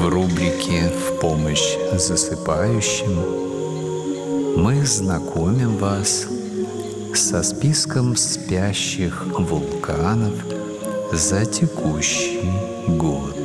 В рубрике «В помощь засыпающим» мы знакомим вас со списком спящих вулканов за текущий год.